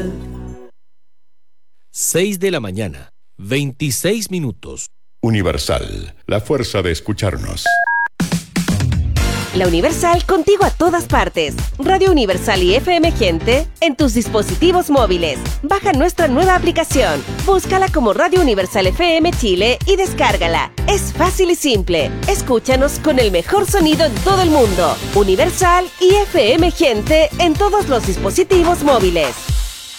6 de la mañana, 26 minutos. Universal, la fuerza de escucharnos. La Universal contigo a todas partes. Radio Universal y FM Gente en tus dispositivos móviles. Baja nuestra nueva aplicación. Búscala como Radio Universal FM Chile y descárgala. Es fácil y simple. Escúchanos con el mejor sonido en todo el mundo. Universal y FM Gente en todos los dispositivos móviles.